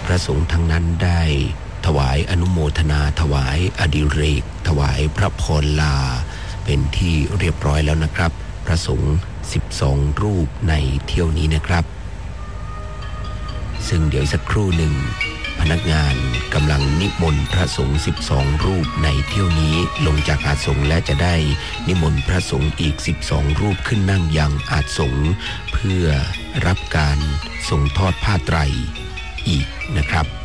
พระสงฆ์ทั้งนั้นได้ถวายอนุโมทนาถวายอดิเรกถวายพระพรลาเป็นที่เรียบร้อยแล้วนะครับพระสงฆ์12รูปในเที่ยวนี้นะครับซึ่งเดี๋ยวสักครู่หนึ่งพนักงานกำลังนิมนต์พระสงฆ์12รูปในเที่ยวนี้ลงจากอาสงฆ์และจะได้นิมนต์พระสงฆ์อีก12รูปขึ้นนั่งยังอาสงฆ์เพื่อรับการส่งทอดผ้าไตรอีกนะครับ